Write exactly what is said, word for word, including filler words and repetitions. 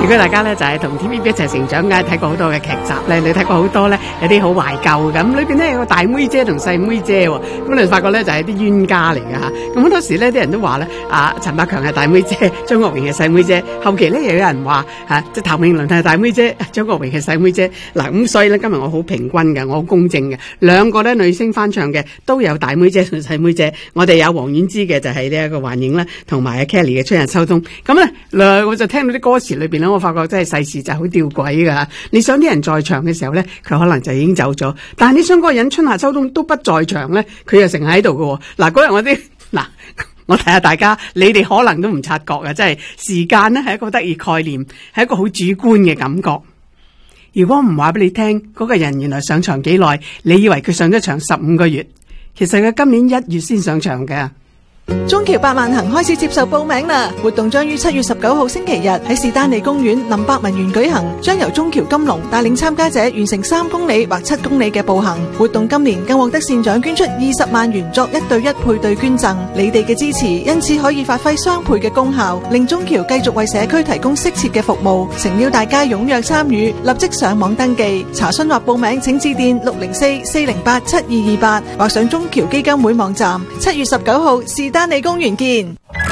如果大家咧就係同 T V B 一齊成長嘅，睇過好多嘅劇集咧，你睇過好多咧有啲好懷舊咁，裏邊咧有個大妹姐同細妹姐喎，咁你發覺咧就係啲冤家嚟嘅嚇。咁好多時咧啲人都話咧，啊陳百強係大妹姐，張國榮係細妹姐。後期咧又有人話嚇，即係譚詠麟係大妹姐，張國榮係細妹姐。嗱咁所以咧今日我好平均嘅，我好公正嘅，兩個咧女星翻唱嘅都有大妹姐同細妹姐。我哋有王菀之嘅就係呢一個幻影啦，同埋阿 Kelly 嘅春日秋冬。咁咧，我就聽到啲歌詞裏邊咧，我發覺真係世事就係好吊詭噶。你想啲人在場嘅時候咧，佢可能就已經走咗；但係你想嗰個人春夏秋冬都不在場咧，佢又成日喺度嘅。嗱，嗰日我啲嗱，我睇下大家，你哋可能都唔察覺嘅，即係時間咧係一個得意概念，係一個好主觀嘅感覺。如果唔話俾你聽，嗰個人原來上場幾耐，你以為佢上咗場十五個月，其實佢今年一月先上場嘅。 中橋百萬行開始接受報名啦！活動將於七月十九號星期日喺士丹利公園林百文園舉行，將由中橋金龍帶領參加者完成三公里或七公里嘅步行。活動今年更獲得善長捐出二十萬元作一對一配對捐贈，你哋嘅支持因此可以發揮雙倍嘅功效，令中橋繼續為社區提供適切嘅服務。誠邀大家踴躍參與，立即上網登記查詢或報名，請致電六零四四零八七二二八或上中橋基金會網站。七月十九號士丹利公園見。